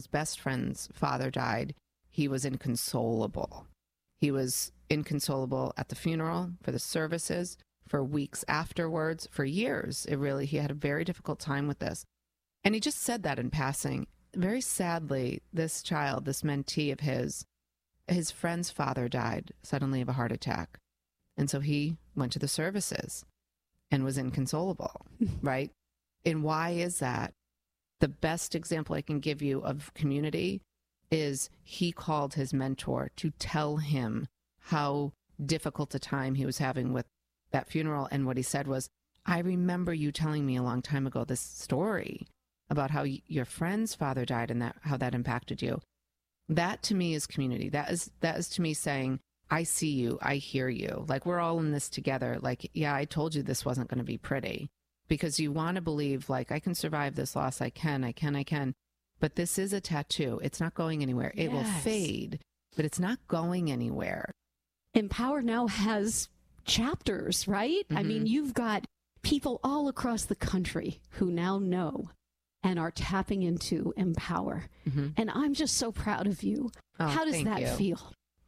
best friend's father died, he was inconsolable. He was inconsolable at the funeral, for the services, for weeks afterwards, for years. He had a very difficult time with this. And he just said that in passing. Very sadly, this child, this mentee of his friend's father died suddenly of a heart attack. And so he went to the services and was inconsolable, right? And why is that? The best example I can give you of community is he called his mentor to tell him how difficult a time he was having with that funeral. And what he said was, I remember you telling me a long time ago this story about how your friend's father died and how that impacted you. That to me is community. That is to me saying, I see you, I hear you. Like, we're all in this together. Like, yeah, I told you this wasn't going to be pretty, because you want to believe, like, I can survive this loss. I can. But this is a tattoo. It's not going anywhere. It will fade, but it's not going anywhere. Empower now has chapters, right? I mean, you've got people all across the country who now know and are tapping into Empower. And I'm just so proud of you. How does that feel?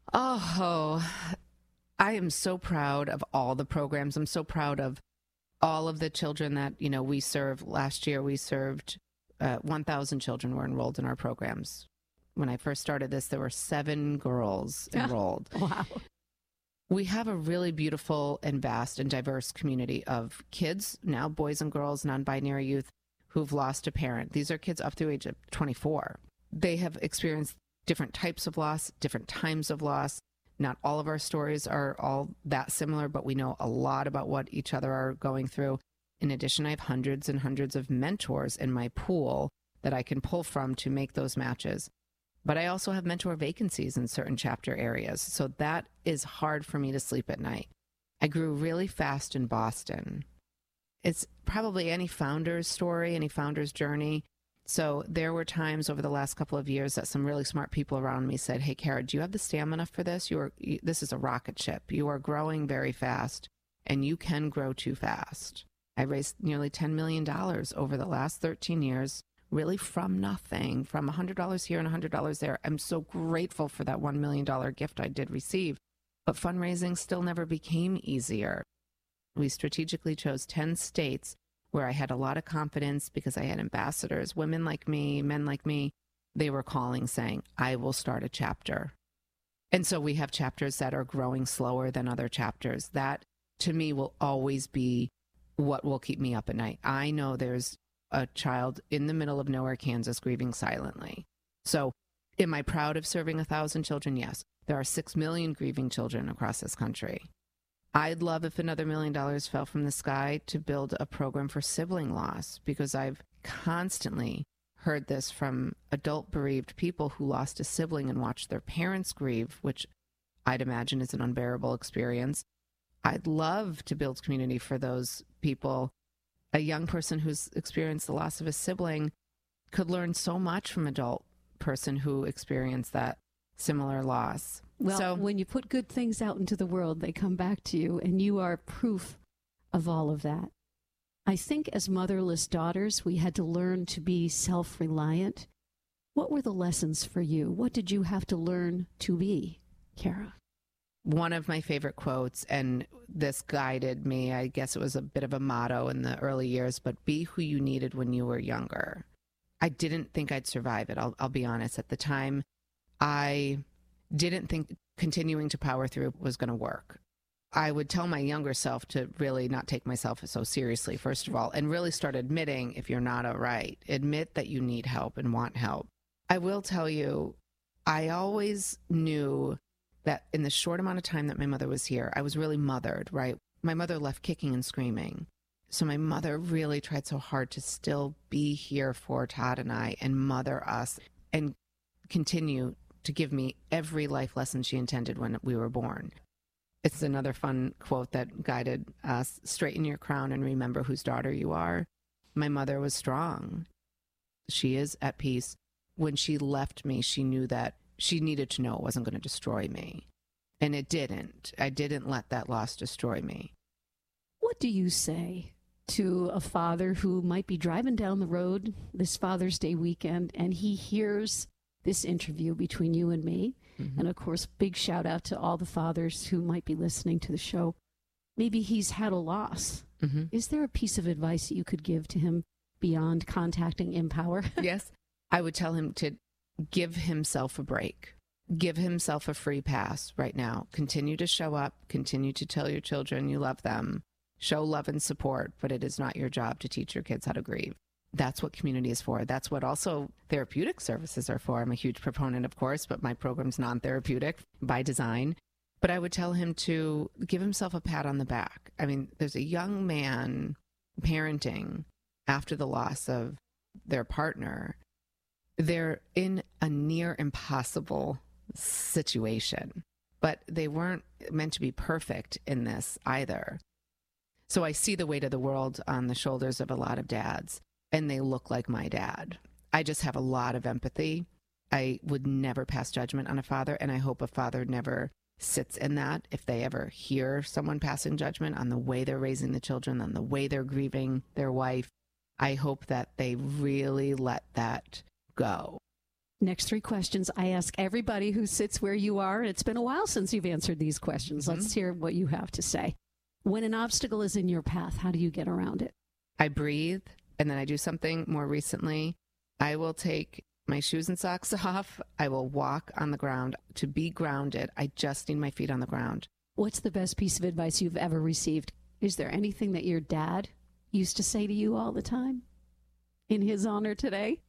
Oh, I am so proud of all the programs. I'm so proud of all of the children that, we serve. Last year, we served 1,000 children were enrolled in our programs. When I first started this, there were 7 girls enrolled. Wow. We have a really beautiful and vast and diverse community of kids, now boys and girls, non-binary youth, who've lost a parent. These are kids up through age of 24. They have experienced different types of loss, different times of loss. Not all of our stories are all that similar, but we know a lot about what each other are going through. In addition, I have hundreds and hundreds of mentors in my pool that I can pull from to make those matches. But I also have mentor vacancies in certain chapter areas, so that is hard for me to sleep at night. I grew really fast in Boston. It's probably any founder's story, any founder's journey. So there were times over the last couple of years that some really smart people around me said, hey, Kara, do you have the stamina for this? This is a rocket ship. You are growing very fast, and you can grow too fast. I raised nearly $10 million over the last 13 years, really from nothing, from $100 here and $100 there. I'm so grateful for that $1 million gift I did receive. But fundraising still never became easier. We strategically chose 10 states where I had a lot of confidence because I had ambassadors, women like me, men like me. They were calling saying, I will start a chapter. And so we have chapters that are growing slower than other chapters. That, to me, will always be what will keep me up at night. I know there's a child in the middle of nowhere, Kansas, grieving silently. So am I proud of serving 1,000 children? Yes. There are 6 million grieving children across this country. I'd love if another $1 million fell from the sky to build a program for sibling loss, because I've constantly heard this from adult bereaved people who lost a sibling and watched their parents grieve, which I'd imagine is an unbearable experience. I'd love to build community for those people. A young person who's experienced the loss of a sibling could learn so much from an adult person who experienced that similar loss. Well, when you put good things out into the world, they come back to you, and you are proof of all of that. I think as motherless daughters, we had to learn to be self-reliant. What were the lessons for you? What did you have to learn to be, Kara? One of my favorite quotes, and this guided me, I guess it was a bit of a motto in the early years, but be who you needed when you were younger. I didn't think I'd survive it. I'll be honest. At the time, I didn't think continuing to power through was going to work. I would tell my younger self to really not take myself so seriously, first of all, and really start admitting if you're not all right. Admit that you need help and want help. I will tell you, I always knew that in the short amount of time that my mother was here, I was really mothered, right? My mother left kicking and screaming. So my mother really tried so hard to still be here for Todd and I and mother us and continue to give me every life lesson she intended when we were born. It's another fun quote that guided us: straighten your crown and remember whose daughter you are. My mother was strong. She is at peace. When she left me, she knew that she needed to know it wasn't going to destroy me. And it didn't. I didn't let that loss destroy me. What do you say to a father who might be driving down the road this Father's Day weekend, and he hears this interview between you and me. Mm-hmm. And of course, big shout out to all the fathers who might be listening to the show. Maybe he's had a loss. Mm-hmm. Is there a piece of advice that you could give to him beyond contacting Empower? Yes. I would tell him to give himself a break. Give himself a free pass right now. Continue to show up. Continue to tell your children you love them. Show love and support, but it is not your job to teach your kids how to grieve. That's what community is for. That's what also therapeutic services are for. I'm a huge proponent, of course, but my program's non-therapeutic by design. But I would tell him to give himself a pat on the back. I mean, there's a young man parenting after the loss of their partner. They're in a near impossible situation, but they weren't meant to be perfect in this either. So I see the weight of the world on the shoulders of a lot of dads, and they look like my dad. I just have a lot of empathy. I would never pass judgment on a father, and I hope a father never sits in that. If they ever hear someone passing judgment on the way they're raising the children, on the way they're grieving their wife, I hope that they really let that go. Next 3 questions I ask everybody who sits where you are. It's been a while since you've answered these questions. Mm-hmm. Let's hear what you have to say. When an obstacle is in your path, how do you get around it? I breathe, and then I do something more recently. I will take my shoes and socks off. I will walk on the ground. To be grounded, I just need my feet on the ground. What's the best piece of advice you've ever received? Is there anything that your dad used to say to you all the time in his honor today?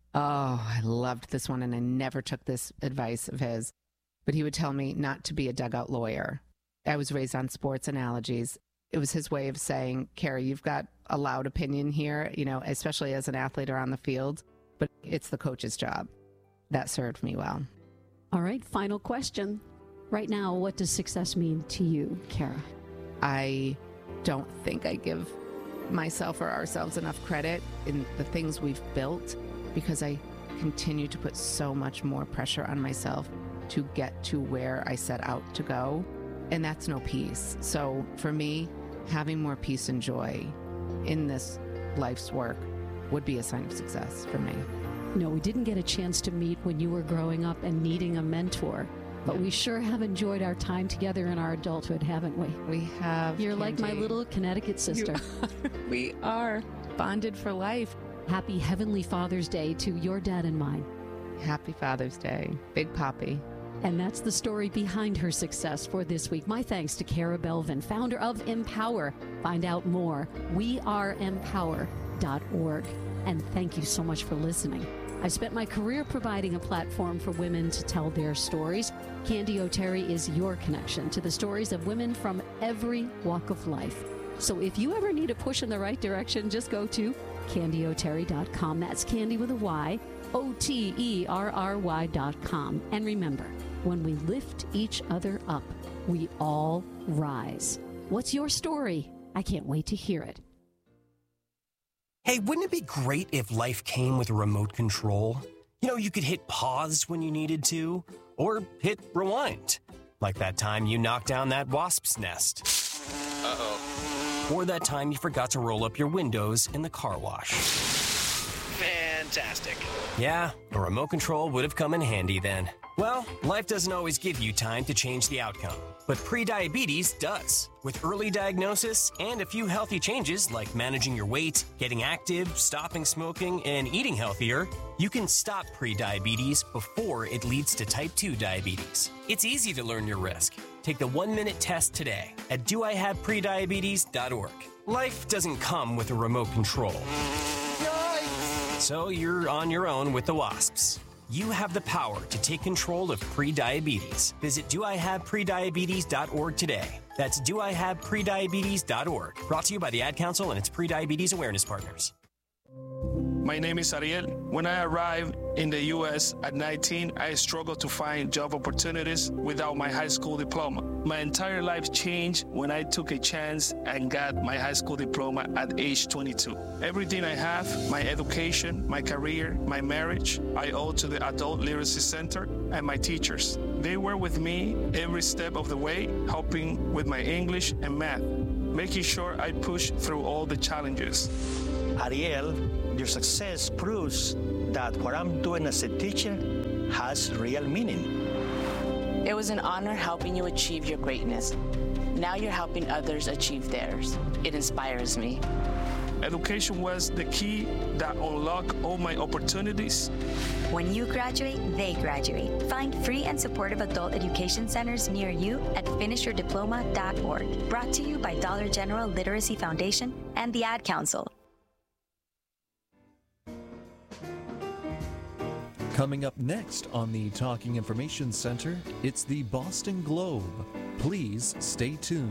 Oh, I loved this one, and I never took this advice of his. But he would tell me not to be a dugout lawyer. I was raised on sports analogies. It was his way of saying, Carrie, you've got a loud opinion here, you know, especially as an athlete or on the field, but it's the coach's job. That served me well. All right, final question. Right now, what does success mean to you, Kara? I don't think I give myself or ourselves enough credit in the things we've built, because I continue to put so much more pressure on myself to get to where I set out to go. And that's no peace. So for me, having more peace and joy in this life's work would be a sign of success for me. No, we didn't get a chance to meet when you were growing up and needing a mentor, but we sure have enjoyed our time together in our adulthood, haven't we? We have. You're like my little Connecticut sister. We are bonded for life. Happy Heavenly Father's Day to your dad and mine. Happy Father's Day, Big Papi. And that's the story behind her success for this week. My thanks to Kara Belvin, founder of Empower. Find out more, weareempower.org. And thank you so much for listening. I spent my career providing a platform for women to tell their stories. Candy O'Terry is your connection to the stories of women from every walk of life. So if you ever need a push in the right direction, just go to CandyO'Terry.com. That's Candy with a Y, OTERRY.com. And remember, when we lift each other up, we all rise. What's your story? I can't wait to hear it. Hey, wouldn't it be great if life came with a remote control? You know, you could hit pause when you needed to, or hit rewind. Like that time you knocked down that wasp's nest. Uh-oh. Or that time you forgot to roll up your windows in the car wash. Fantastic. Yeah, a remote control would have come in handy then. Well, life doesn't always give you time to change the outcome, but prediabetes does. With early diagnosis and a few healthy changes like managing your weight, getting active, stopping smoking, and eating healthier, you can stop prediabetes before it leads to type 2 diabetes. It's easy to learn your risk. Take the 1-minute test today at doihaveprediabetes.org. Life doesn't come with a remote control. Yikes. So you're on your own with the wasps. You have the power to take control of prediabetes. Visit doihaveprediabetes.org today. That's doihaveprediabetes.org. Brought to you by the Ad Council and its Prediabetes Awareness Partners. My name is Ariel. When I arrived in the U.S. at 19, I struggled to find job opportunities without my high school diploma. My entire life changed when I took a chance and got my high school diploma at age 22. Everything I have, my education, my career, my marriage, I owe to the Adult Literacy Center and my teachers. They were with me every step of the way, helping with my English and math. making sure I push through all the challenges. Ariel, your success proves that what I'm doing as a teacher has real meaning. It was an honor helping you achieve your greatness. Now you're helping others achieve theirs. It inspires me. Education was the key that unlocked all my opportunities. When you graduate, they graduate. Find free and supportive adult education centers near you at finishyourdiploma.org. Brought to you by Dollar General Literacy Foundation and the Ad Council. Coming up next on the Talking Information Center, it's the Boston Globe. Please stay tuned.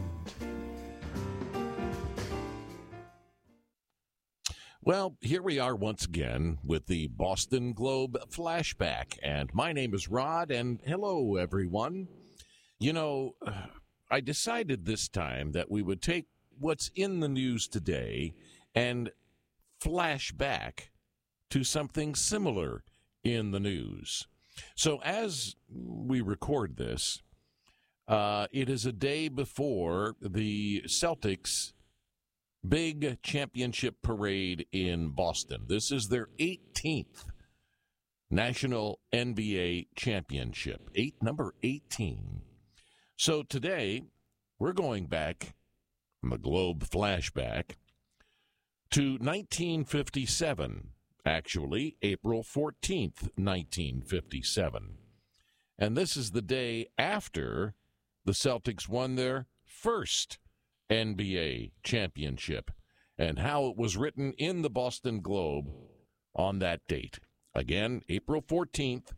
Well, here we are once again with the Boston Globe flashback, and my name is Rod, and hello, everyone. You know, I decided this time that we would take what's in the news today and flash back to something similar in the news. So as we record this, it is a day before the Celtics' big championship parade in Boston. This is their 18th National NBA Championship, number 18. So today, we're going back on the Globe flashback to 1957. Actually, April 14th, 1957. And this is the day after the Celtics won their first NBA championship, and how it was written in the Boston Globe on that date. Again, April 14th,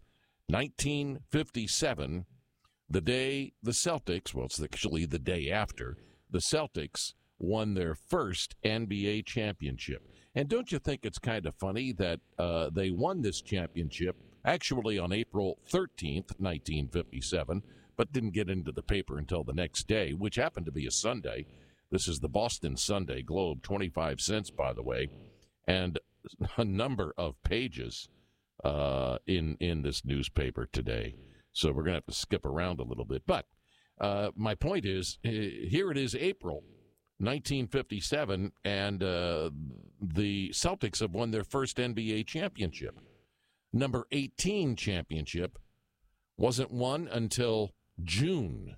1957, the day the Celtics, well, it's actually the day after, the Celtics won their first NBA championship. And don't you think it's kind of funny that they won this championship actually on April 13th, 1957, but didn't get into the paper until the next day, which happened to be a Sunday. This is the Boston Sunday Globe, 25 cents, by the way, and a number of pages in this newspaper today. So we're going to have to skip around a little bit. But my point is, here it is, April 1957, and the Celtics have won their first NBA championship. Number 18 championship wasn't won until June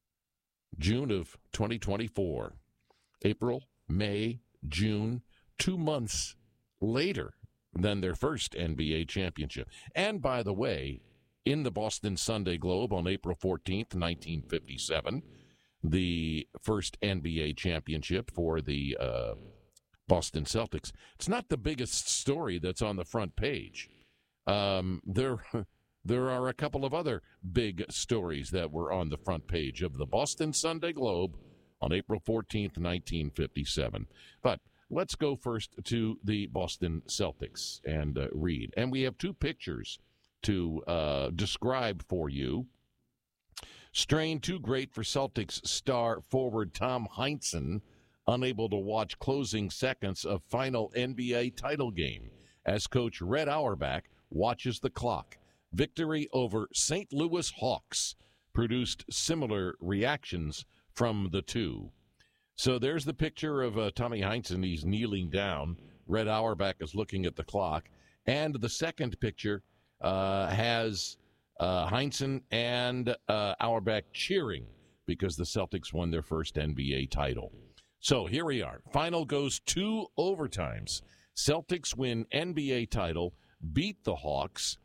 of 2024. April, May, June, 2 months later than their first NBA championship. And by the way, in the Boston Sunday Globe on April 14th, 1957, the first NBA championship for the Boston Celtics. It's not the biggest story that's on the front page. There are a couple of other big stories that were on the front page of the Boston Sunday Globe on April 14th, 1957. But let's go first to the Boston Celtics and read. And we have two pictures to describe for you. Strain too great for Celtics star forward Tom Heinsohn, unable to watch closing seconds of final NBA title game as coach Red Auerbach watches the clock. Victory over St. Louis Hawks produced similar reactions from the two. So there's the picture of Tommy Heinsohn. He's kneeling down. Red Auerbach is looking at the clock. And the second picture has Heinsohn and Auerbach cheering because the Celtics won their first NBA title. So here we are. Final goes 2 overtimes. Celtics win NBA title, beat the Hawks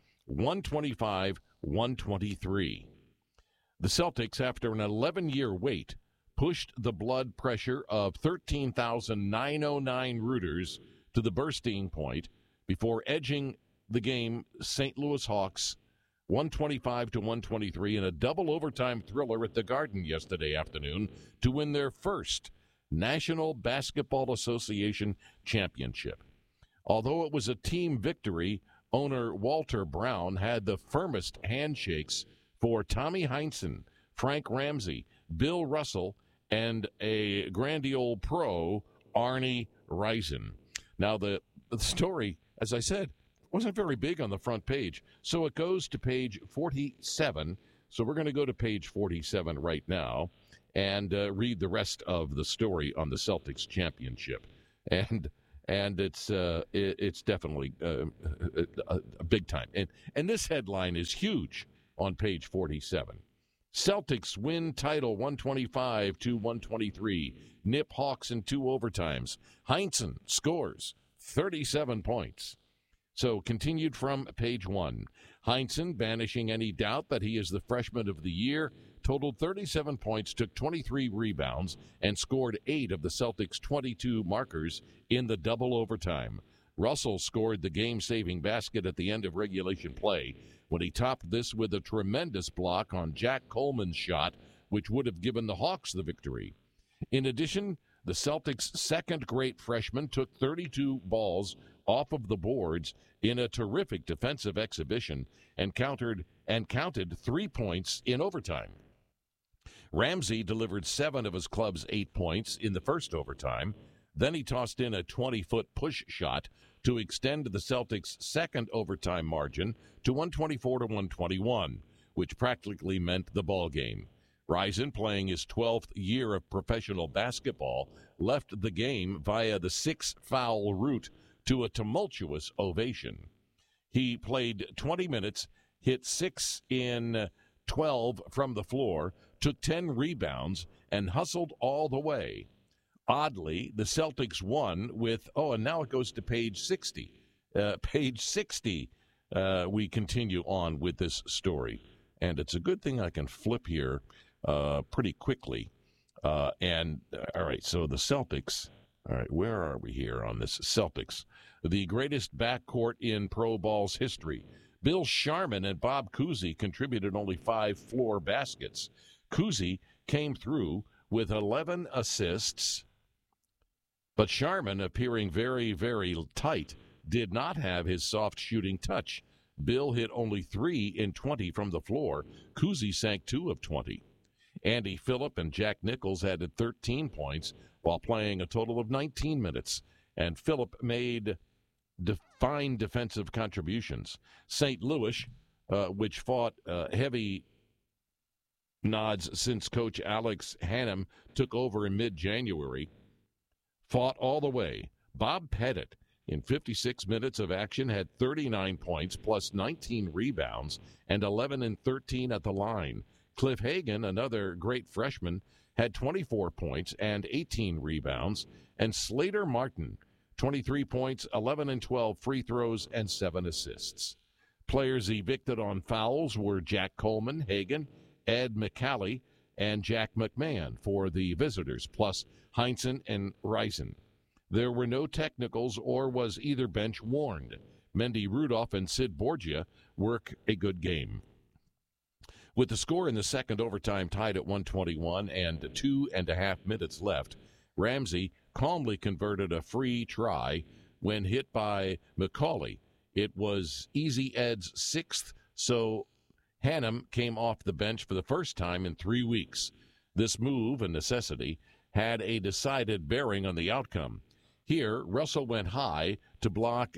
125-123. The Celtics, after an 11-year wait, pushed the blood pressure of 13,909 rooters to the bursting point before edging the game St. Louis Hawks 125-123 in a double overtime thriller at the Garden yesterday afternoon to win their first National Basketball Association championship. Although it was a team victory, owner Walter Brown had the firmest handshakes for Tommy Heinsohn, Frank Ramsey, Bill Russell, and a grandy old pro, Arnie Rison. Now, the story, as I said, wasn't very big on the front page, so it goes to page 47. So we're going to go to page 47 right now, and read the rest of the story on the Celtics championship. And it's definitely a big time. And this headline is huge on page 47. Celtics win title 125-123. Nip Hawks in 2 overtimes. Heinsohn scores 37 points. So continued from page 1. Heinsohn, banishing any doubt that he is the freshman of the year, totaled 37 points, took 23 rebounds, and scored 8 of the Celtics' 22 markers in the double overtime. Russell scored the game-saving basket at the end of regulation play when he topped this with a tremendous block on Jack Coleman's shot, which would have given the Hawks the victory. In addition, the Celtics' second great freshman took 32 balls off of the boards in a terrific defensive exhibition and counted 3 points in overtime. Ramsey delivered 7 of his club's 8 points in the first overtime. Then he tossed in a 20-foot push shot to extend the Celtics' second overtime margin to 124-121, which practically meant the ball game. Rison, playing his 12th year of professional basketball, left the game via the 6-foul route to a tumultuous ovation. He played 20 minutes, hit 6 in 12 from the floor, took 10 rebounds, and hustled all the way. Oddly, the Celtics won with, and now it goes to page 60. Page 60, we continue on with this story. And it's a good thing I can flip here pretty quickly. All right, so the Celtics. All right, where are we here on this? Celtics, the greatest backcourt in pro ball's history. Bill Sharman and Bob Cousy contributed only 5 floor baskets. Cousy came through with 11 assists, but Sharman, appearing very, very tight, did not have his soft shooting touch. Bill hit only 3 in 20 from the floor. Cousy sank 2 of 20. Andy Phillip and Jack Nichols added 13 points while playing a total of 19 minutes, and Phillip made fine defensive contributions. St. Louis, which fought heavy nods since coach Alex Hannum took over in mid-January, fought all the way. Bob Pettit, in 56 minutes of action, had 39 points plus 19 rebounds and 11 and 13 at the line. Cliff Hagan, another great freshman, had 24 points and 18 rebounds. And Slater Martin, 23 points, 11 and 12 free throws, and 7 assists. Players evicted on fouls were Jack Coleman, Hagan, Ed McCallie, and Jack McMahon for the visitors, plus Heinsohn and Rison. There were no technicals or was either bench warned. Mendy Rudolph and Sid Borgia work a good game. With the score in the second overtime tied at 121 and 2.5 minutes left, Ramsey calmly converted a free try when hit by McCauley. It was Easy Ed's 6th, so Hannum came off the bench for the first time in 3 weeks. This move, a necessity, had a decided bearing on the outcome. Here, Russell went high to block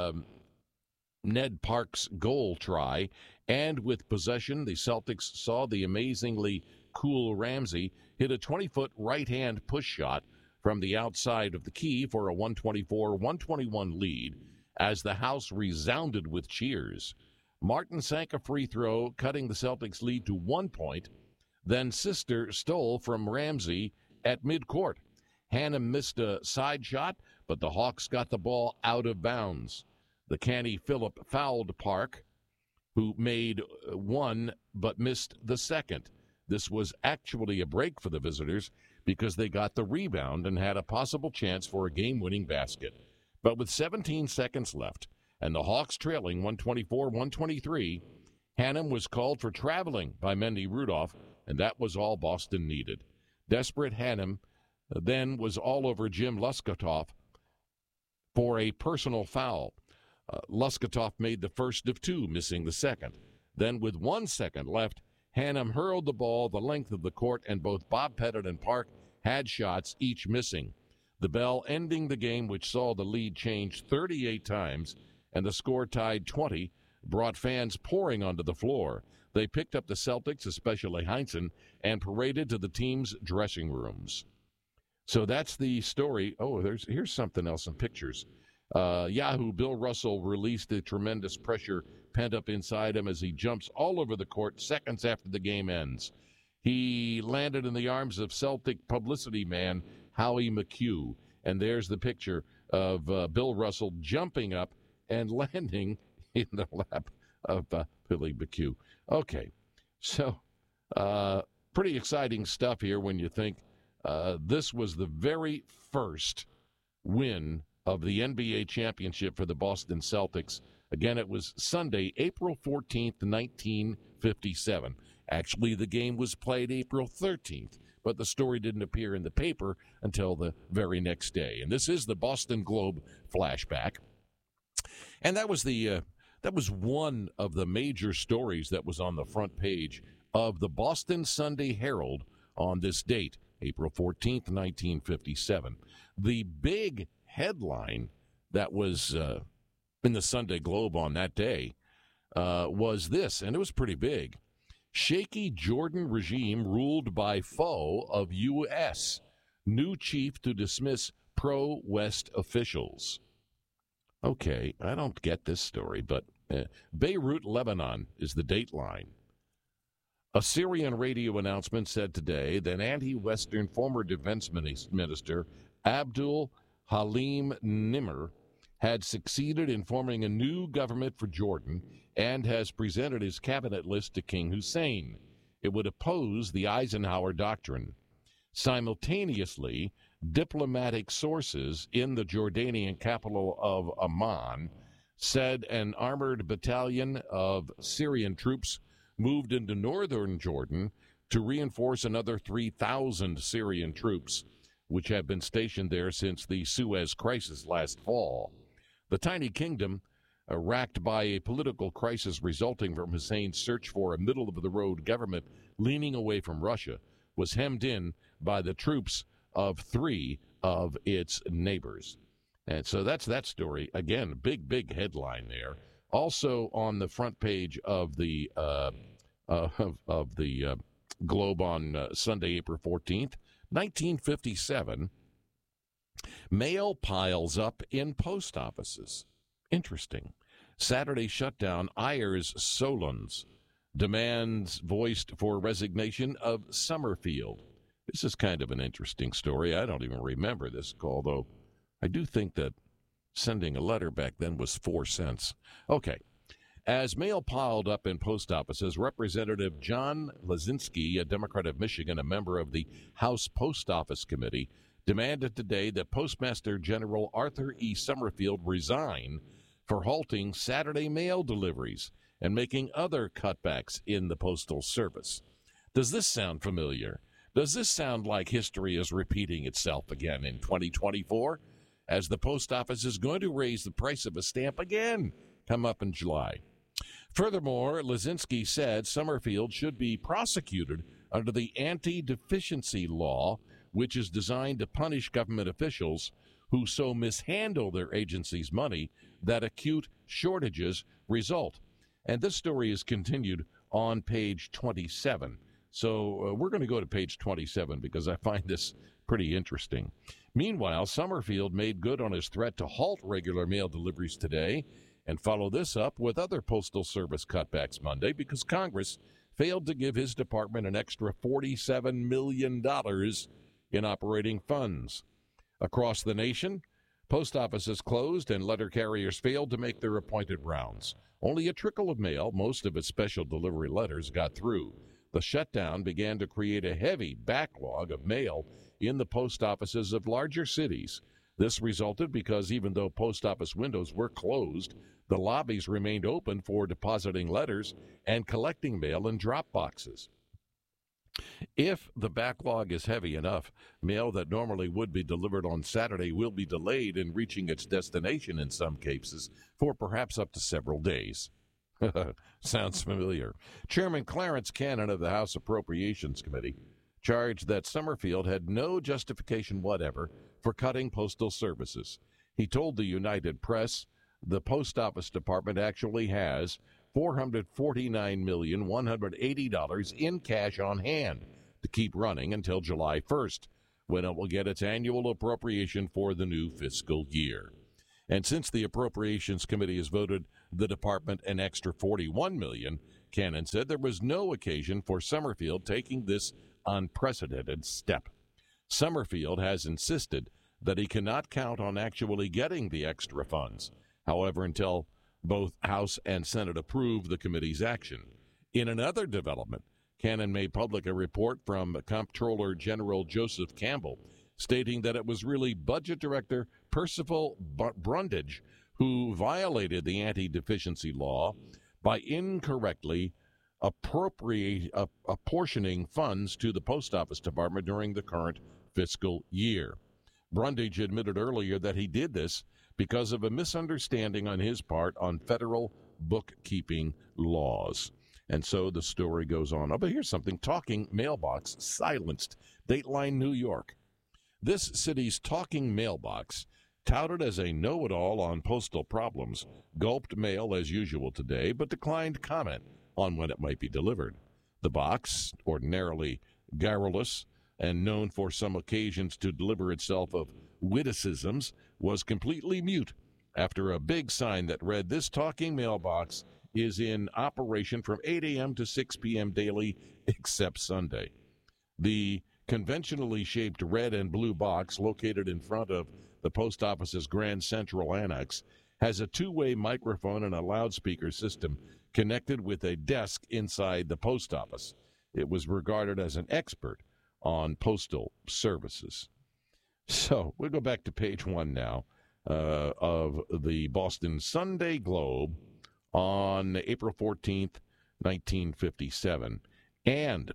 Ned Park's goal try, and with possession, the Celtics saw the amazingly cool Ramsey hit a 20-foot right-hand push shot from the outside of the key for a 124-121 lead as the house resounded with cheers. Martin sank a free throw, cutting the Celtics' lead to 1 point. Then Sister stole from Ramsey at midcourt. Hannum missed a side shot, but the Hawks got the ball out of bounds. The canny Phillip fouled Park, who made 1 but missed the second. This was actually a break for the visitors because they got the rebound and had a possible chance for a game-winning basket. But with 17 seconds left and the Hawks trailing 124-123, Hannum was called for traveling by Mendy Rudolph, and that was all Boston needed. Desperate Hannum then was all over Jim Luskatoff for a personal foul. Luskatoff made the first of 2, missing the second. Then with 1 second left, Hannum hurled the ball the length of the court, and both Bob Pettit and Park had shots, each missing. The bell ending the game, which saw the lead change 38 times, and the score tied 20 brought fans pouring onto the floor. They picked up the Celtics, especially Heinsohn, and paraded to the team's dressing rooms. So that's the story. Oh, here's something else in pictures. Yahoo Bill Russell released the tremendous pressure pent up inside him as he jumps all over the court seconds after the game ends. He landed in the arms of Celtic publicity man Howie McHugh. And there's the picture of Bill Russell jumping up and landing in the lap of Billy McHugh. Okay, so pretty exciting stuff here when you think this was the very first win of the NBA championship for the Boston Celtics. Again, it was Sunday, April 14th, 1957. Actually, the game was played April 13th, but the story didn't appear in the paper until the very next day. And this is the Boston Globe flashback. And that was one of the major stories that was on the front page of the Boston Sunday Herald on this date, April 14th, 1957. The big headline that was in the Sunday Globe on that day was this, and it was pretty big. Shaky Jordan regime ruled by foe of U.S. New chief to dismiss pro-West officials. Okay, I don't get this story, but Beirut, Lebanon is the dateline. A Syrian radio announcement said today that anti-Western former defense minister Abdul Halim Nimr had succeeded in forming a new government for Jordan and has presented his cabinet list to King Hussein. It would oppose the Eisenhower Doctrine. Simultaneously, diplomatic sources in the Jordanian capital of Amman said an armored battalion of Syrian troops moved into northern Jordan to reinforce another 3,000 Syrian troops, which have been stationed there since the Suez Crisis last fall. The tiny kingdom, racked by a political crisis resulting from Hussein's search for a middle-of-the-road government leaning away from Russia, was hemmed in by the troops of three of its neighbors. And so that's that story. Again, big headline there. Also on the front page of the Globe on Sunday, April 14th, 1957, mail piles up in post offices. Interesting. Saturday shutdown Ayers Solons demands voiced for resignation of Summerfield. This is kind of an interesting story. I don't even remember this, although I do think that sending a letter back then was 4 cents. Okay. As mail piled up in post offices, Representative John Lazinski, a Democrat of Michigan, a member of the House Post Office Committee, demanded today that Postmaster General Arthur E. Summerfield resign for halting Saturday mail deliveries and making other cutbacks in the Postal Service. Does this sound familiar? Does this sound like history is repeating itself again in 2024 as the post office is going to raise the price of a stamp again come up in July? Furthermore, Lazinski said Summerfield should be prosecuted under the anti-deficiency law, which is designed to punish government officials who so mishandle their agency's money that acute shortages result. And this story is continued on page 27. So we're going to go to page 27 because I find this pretty interesting. Meanwhile, Summerfield made good on his threat to halt regular mail deliveries today and follow this up with other Postal Service cutbacks Monday because Congress failed to give his department an extra $47 million in operating funds. Across the nation, post offices closed and letter carriers failed to make their appointed rounds. Only a trickle of mail, most of its special delivery letters, got through. The shutdown began to create a heavy backlog of mail in the post offices of larger cities. This resulted because even though post office windows were closed, the lobbies remained open for depositing letters and collecting mail in drop boxes. If the backlog is heavy enough, mail that normally would be delivered on Saturday will be delayed in reaching its destination in some cases for perhaps up to several days. Sounds familiar. Chairman Clarence Cannon of the House Appropriations Committee charged that Summerfield had no justification whatever for cutting postal services. He told the United Press the Post Office Department actually has $449,180 in cash on hand to keep running until July 1st, when it will get its annual appropriation for the new fiscal year. And since the Appropriations Committee has voted the department an extra $41 million, Cannon said there was no occasion for Summerfield taking this unprecedented step. Summerfield has insisted that he cannot count on actually getting the extra funds, however, until both House and Senate approve the committee's action. In another development, Cannon made public a report from Comptroller General Joseph Campbell stating that it was really Budget Director Percival Brundage who violated the anti-deficiency law by incorrectly apportioning funds to the Post Office Department during the current fiscal year. Brundage admitted earlier that he did this because of a misunderstanding on his part on federal bookkeeping laws. And so the story goes on. Oh, but here's something. Talking mailbox silenced. Dateline New York. This city's talking mailbox, touted as a know-it-all on postal problems, gulped mail as usual today, but declined comment on when it might be delivered. The box, ordinarily garrulous and known for some occasions to deliver itself of witticisms, was completely mute after a big sign that read, "This talking mailbox is in operation from 8 a.m. to 6 p.m. daily, except Sunday." The conventionally shaped red and blue box located in front of the post office's Grand Central Annex has a two-way microphone and a loudspeaker system connected with a desk inside the post office. It was regarded as an expert on postal services. So we'll go back to page 1 now of the Boston Sunday Globe on April 14th, 1957. And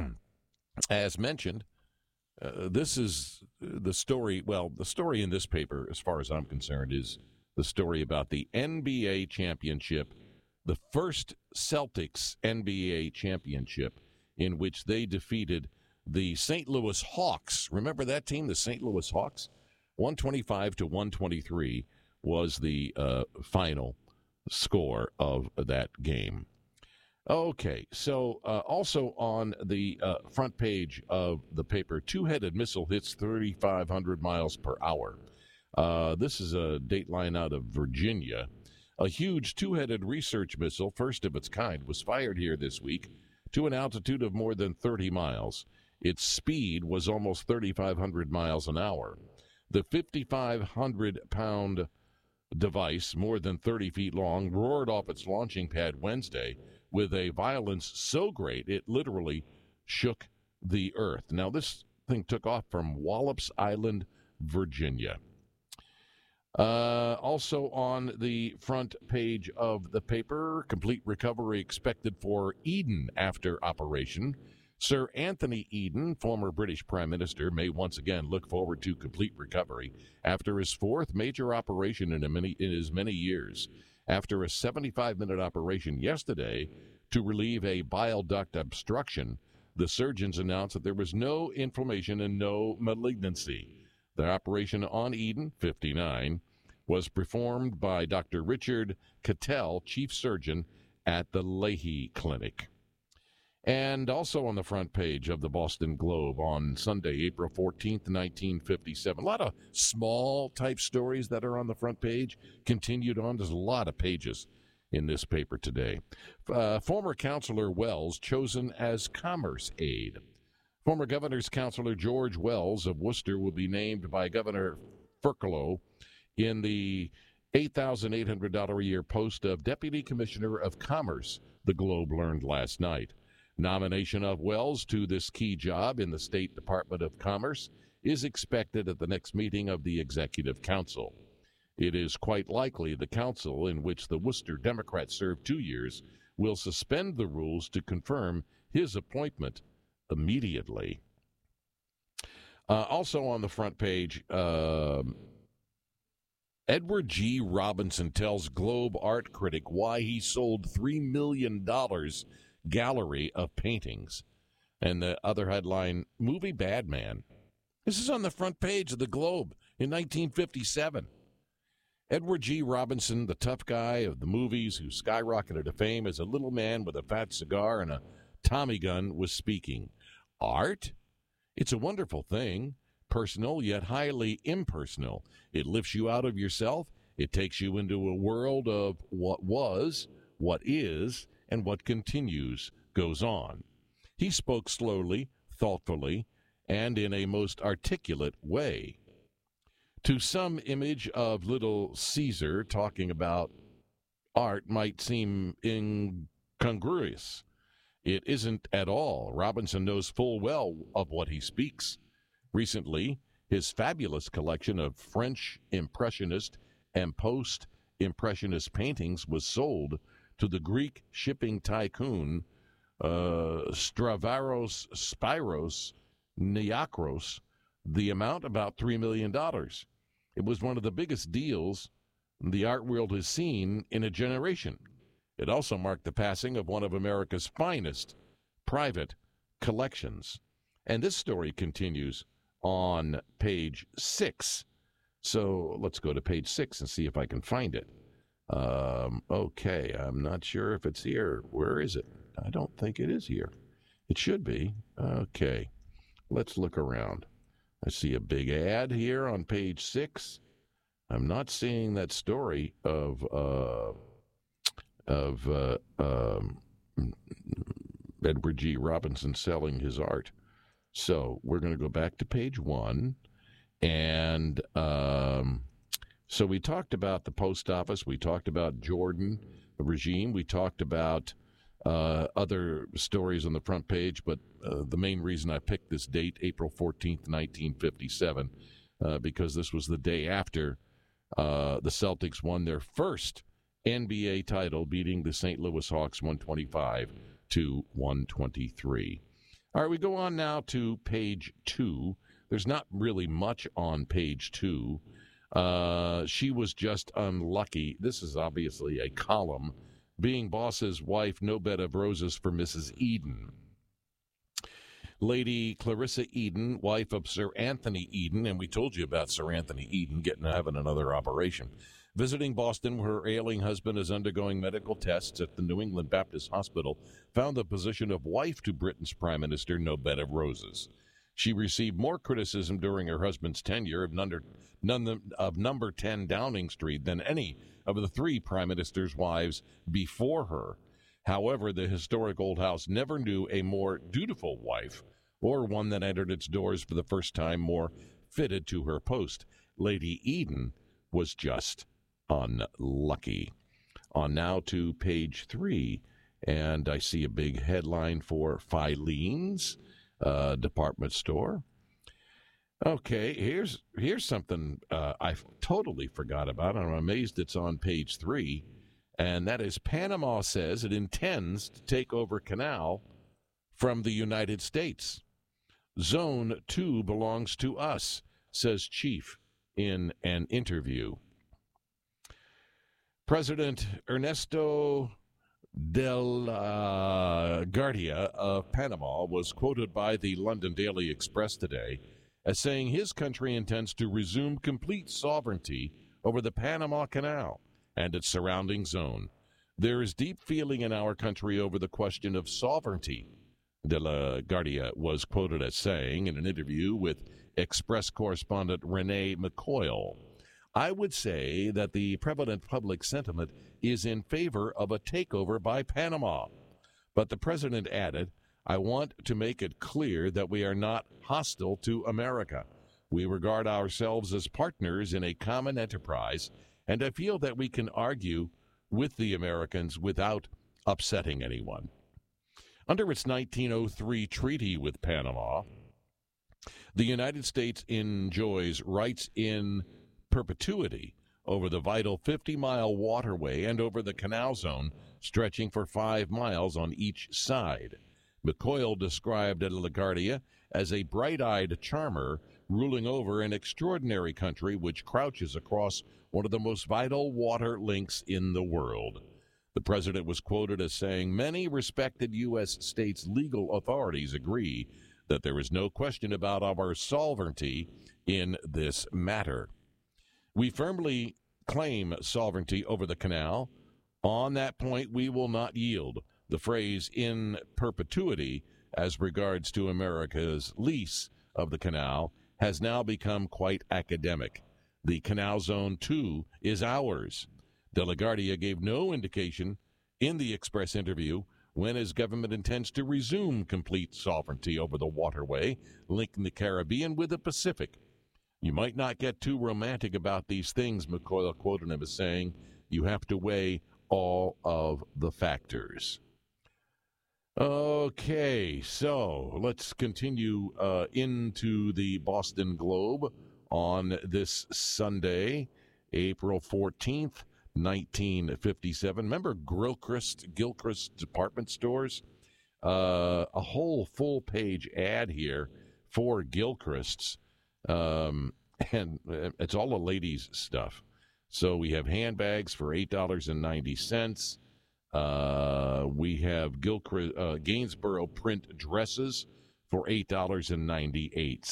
as mentioned, this is the story. Well, the story in this paper, as far as I'm concerned, is the story about the NBA championship, the first Celtics NBA championship, in which they defeated the St. Louis Hawks. Remember that team, the St. Louis Hawks? 125 to 123 was the final score of that game. Okay, so also on the front page of the paper, two-headed missile hits 3,500 miles per hour. This is a dateline out of Virginia. A huge two-headed research missile, first of its kind, was fired here this week to an altitude of more than 30 miles. Its speed was almost 3,500 miles an hour. The 5,500-pound device, more than 30 feet long, roared off its launching pad Wednesday with a violence so great it literally shook the earth. Now, this thing took off from Wallops Island, Virginia. Also on the front page of the paper, complete recovery expected for Eden after operation. Sir Anthony Eden, former British Prime Minister, may once again look forward to complete recovery after his fourth major operation in his many years. After a 75-minute operation yesterday to relieve a bile duct obstruction, the surgeons announced that there was no inflammation and no malignancy. The operation on Eden, 59, was performed by Dr. Richard Cattell, chief surgeon at the Leahy Clinic. And also on the front page of the Boston Globe on Sunday, April 14th, 1957. A lot of small type stories that are on the front page. Continued on. There's a lot of pages in this paper today. Former Councilor Wells chosen as Commerce Aide. Former Governor's Councilor George Wells of Worcester will be named by Governor Furcolo in the $8,800 a year post of Deputy Commissioner of Commerce, the Globe learned last night. Nomination of Wells to this key job in the State Department of Commerce is expected at the next meeting of the Executive Council. It is quite likely the council, in which the Worcester Democrats served 2 years, will suspend the rules to confirm his appointment immediately. Also on the front page, Edward G. Robinson tells Globe art critic why he sold $3 million gallery of paintings. And the other headline, Movie Bad Man. This is on the front page of the Globe in 1957. Edward G. Robinson, the tough guy of the movies who skyrocketed to fame as a little man with a fat cigar and a Tommy gun, was speaking. Art? It's a wonderful thing, personal yet highly impersonal. It lifts you out of yourself. It takes you into a world of what was, what is, and what continues, goes on. He spoke slowly, thoughtfully, and in a most articulate way. To some, image of little Caesar talking about art might seem incongruous. It isn't at all. Robinson knows full well of what he speaks. Recently, his fabulous collection of French Impressionist and Post-Impressionist paintings was sold to the Greek shipping tycoon Stavros Spyros Niarchos, the amount about $3 million. It was one of the biggest deals the art world has seen in a generation. It also marked the passing of one of America's finest private collections. And this story continues on page 6. So let's go to page 6 and see if I can find it. Okay, I'm not sure if it's here. Where is it? I don't think it is here. It should be. Okay, let's look around. I see a big ad here on page 6. I'm not seeing that story of Edward G. Robinson selling his art. So we're going to go back to page 1. And so we talked about the post office. We talked about Jordan, the regime. We talked about other stories on the front page. But the main reason I picked this date, April 14th, 1957, because this was the day after the Celtics won their first NBA title, beating the St. Louis Hawks 125-123. All right, we go on now to page 2. There's not really much on page 2. She was just unlucky. This is obviously a column. Being boss's wife, no bed of roses for Mrs. Eden. Lady Clarissa Eden, wife of Sir Anthony Eden, and we told you about Sir Anthony Eden having another operation. Visiting Boston, where her ailing husband is undergoing medical tests at the New England Baptist Hospital, found the position of wife to Britain's Prime Minister no bed of roses. She received more criticism during her husband's tenure of number 10 Downing Street than any of the 3 Prime Minister's wives before her. However, the historic old house never knew a more dutiful wife, or one that entered its doors for the first time more fitted to her post. Lady Eden was just unlucky. On now to page 3, and I see a big headline for Filene's department store. Okay, here's something I totally forgot about, and I'm amazed it's on page 3, and that is Panama says it intends to take over Canal from the United States. Zone 2 belongs to us, says Chief in an interview. President Ernesto Del Guardia of Panama was quoted by the London Daily Express today as saying his country intends to resume complete sovereignty over the Panama Canal and its surrounding zone. There is deep feeling in our country over the question of sovereignty, De La Guardia was quoted as saying in an interview with Express correspondent Renee McCoyle. I would say that the prevalent public sentiment is in favor of a takeover by Panama. But the president added, I want to make it clear that we are not hostile to America. We regard ourselves as partners in a common enterprise, and I feel that we can argue with the Americans without upsetting anyone. Under its 1903 treaty with Panama, the United States enjoys rights in perpetuity over the vital 50-mile waterway and over the canal zone stretching for 5 miles on each side. McCoyle described LaGuardia as a bright-eyed charmer ruling over an extraordinary country which crouches across one of the most vital water links in the world. The president was quoted as saying, many respected U.S. states' legal authorities agree that there is no question about our sovereignty in this matter. We firmly claim sovereignty over the canal. On that point, we will not yield. The phrase in perpetuity as regards to America's lease of the canal has now become quite academic. The Canal Zone 2 is ours. De La Guardia gave no indication in the Express interview when his government intends to resume complete sovereignty over the waterway linking the Caribbean with the Pacific. You might not get too romantic about these things, McCoy, quoting him as saying, you have to weigh all of the factors. Okay, so let's continue into the Boston Globe on this Sunday, April 14th, 1957. Remember Gilchrist department stores? A whole full-page ad here for Gilchrist's, and it's all the ladies' stuff. So we have handbags for $8.90. We have Gainsborough print dresses for $8.98.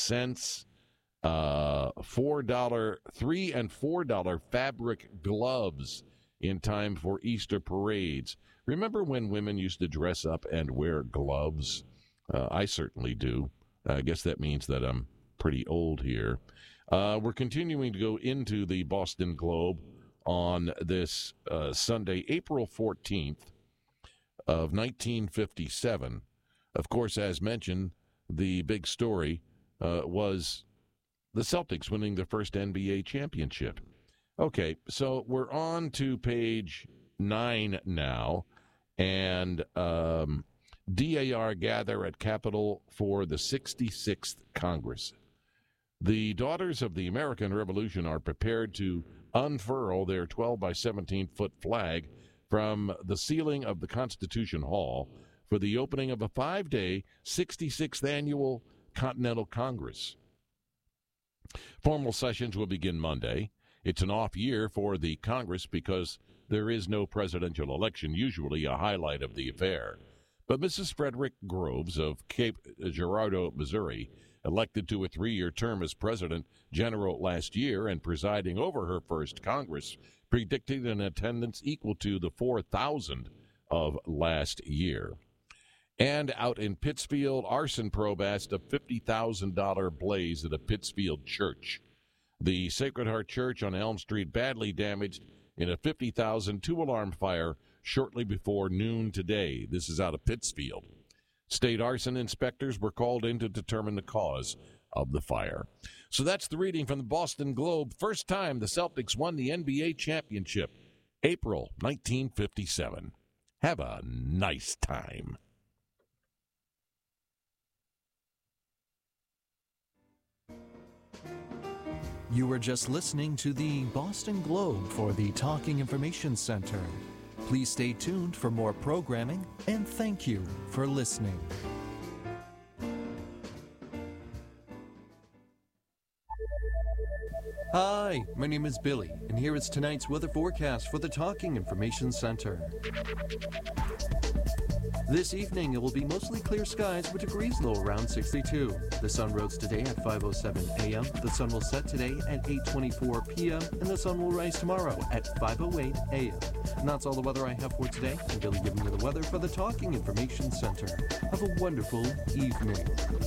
$3 and $4 fabric gloves in time for Easter parades. Remember when women used to dress up and wear gloves? I certainly do. I guess that means that I'm pretty old here. We're continuing to go into the Boston Globe on this Sunday, April 14th of 1957. Of course, as mentioned, the big story was the Celtics winning their first NBA championship. Okay, so we're on to page 9 now, and DAR gather at Capitol for the 66th Congress. The Daughters of the American Revolution are prepared to unfurl their 12 by 17-foot flag from the ceiling of the Constitution Hall for the opening of a 5-day 66th Annual Continental Congress. Formal sessions will begin Monday. It's an off year for the Congress because there is no presidential election, usually a highlight of the affair. But Mrs. Frederick Groves of Cape Girardeau, Missouri, elected to a 3-year term as President General last year and presiding over her first Congress, predicted an attendance equal to the 4,000 of last year. And out in Pittsfield, arson probe asked a $50,000 blaze at a Pittsfield church. The Sacred Heart Church on Elm Street badly damaged in a $50,000 two-alarm fire shortly before noon today. This is out of Pittsfield. State arson inspectors were called in to determine the cause of the fire. So that's the reading from the Boston Globe. First time the Celtics won the NBA championship, April 1957. Have a nice time. You were just listening to the Boston Globe for the Talking Information Center. Please stay tuned for more programming, and thank you for listening. Hi, my name is Billy, and here is tonight's weather forecast for the Talking Information Center. This evening, it will be mostly clear skies with degrees low around 62. The sun rose today at 5:07 a.m. The sun will set today at 8:24 p.m. and the sun will rise tomorrow at 5:08 a.m. And that's all the weather I have for today. I'm Billy giving you the weather for the Talking Information Center. Have a wonderful evening.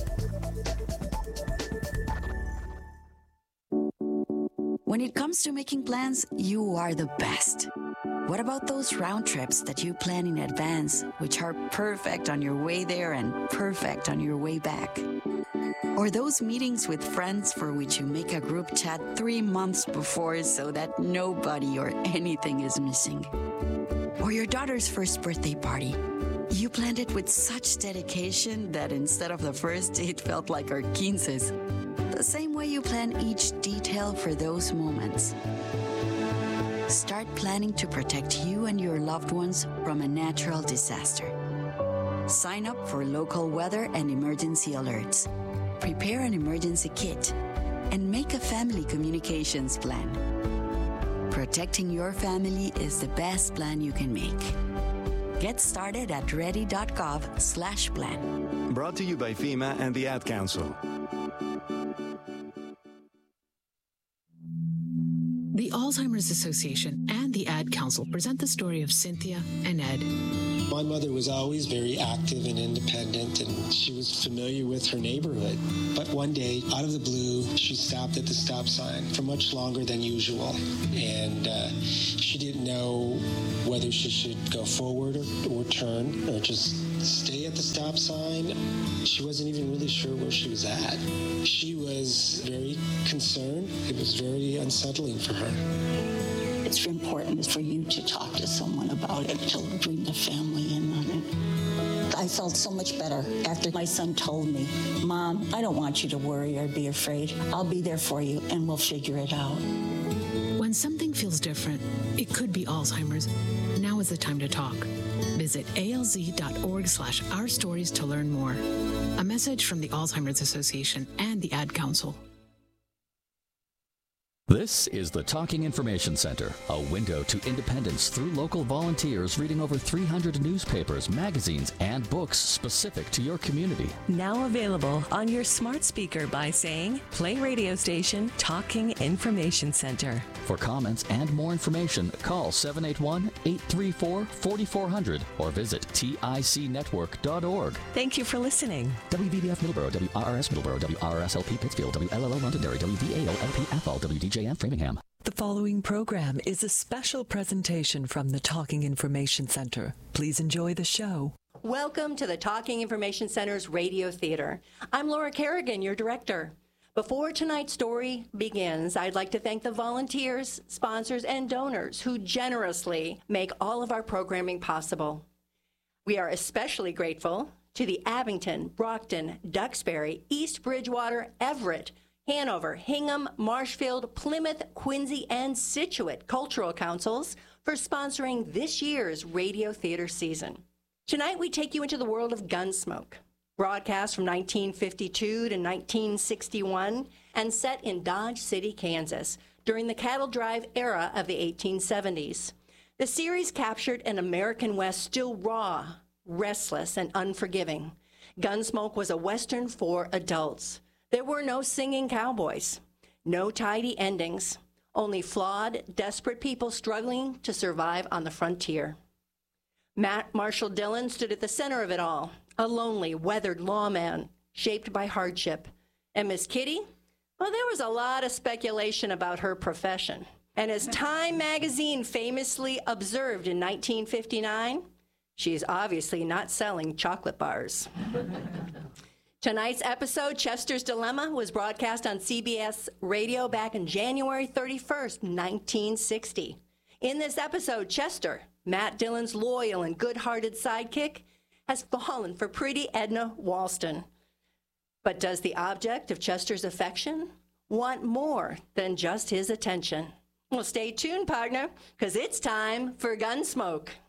When it comes to making plans, you are the best. What about those round trips that you plan in advance, which are perfect on your way there and perfect on your way back? Or those meetings with friends for which you make a group chat 3 months before so that nobody or anything is missing? Or your daughter's first birthday party. You planned it with such dedication that instead of the first, it felt like our 15s. The same way you plan each detail for those moments. Start planning to protect you and your loved ones from a natural disaster. Sign up for local weather and emergency alerts. Prepare an emergency kit and make a family communications plan. Protecting your family is the best plan you can make. Get started at ready.gov/plan. Brought to you by FEMA and the Ad Council. The Alzheimer's Association and the Ad Council present the story of Cynthia and Ed. My mother was always very active and independent, and she was familiar with her neighborhood. But one day, out of the blue, she stopped at the stop sign for much longer than usual. And she didn't know whether she should go forward or turn or just stay at the stop sign. She wasn't even really sure where she was at. She was very concerned. It was very unsettling for her. It's important for you to talk to someone about it, to bring the family in on it. I felt so much better after my son told me, Mom, I don't want you to worry or be afraid. I'll be there for you and we'll figure it out. When something feels different, it could be Alzheimer's. Now is the time to talk. Visit alz.org/ourstories to learn more. A message from the Alzheimer's Association and the Ad Council. This is the Talking Information Center, a window to independence through local volunteers reading over 300 newspapers, magazines, and books specific to your community. Now available on your smart speaker by saying, play radio station Talking Information Center. For comments and more information, call 781-834-4400 or visit ticnetwork.org. Thank you for listening. WVBF Middleborough, WRRS Middleborough, WRSLP Pittsfield, WLLO Londonderry, WVAO-LP Athol, WDJM Framingham. The following program is a special presentation from the Talking Information Center. Please enjoy the show. Welcome to the Talking Information Center's Radio Theater. I'm Laura Kerrigan, your director. Before tonight's story begins, I'd like to thank the volunteers, sponsors, and donors who generously make all of our programming possible. We are especially grateful to the Abington, Brockton, Duxbury, East Bridgewater, Everett, Hanover, Hingham, Marshfield, Plymouth, Quincy, and Scituate Cultural Councils for sponsoring this year's radio theater season. Tonight we take you into the world of Gunsmoke, broadcast from 1952 to 1961 and set in Dodge City, Kansas, during the cattle drive era of the 1870s. The series captured an American West still raw, restless, and unforgiving. Gunsmoke was a Western for adults. There were no singing cowboys, no tidy endings, only flawed, desperate people struggling to survive on the frontier. Marshall Dillon stood at the center of it all, a lonely, weathered lawman shaped by hardship. And Miss Kitty? Well, there was a lot of speculation about her profession. And as Time magazine famously observed in 1959, she's obviously not selling chocolate bars. Tonight's episode, Chester's Dilemma, was broadcast on CBS Radio back on January 31st, 1960. In this episode, Chester, Matt Dillon's loyal and good-hearted sidekick, has fallen for pretty Edna Walston. But does the object of Chester's affection want more than just his attention? Well, stay tuned, partner, because it's time for Gunsmoke.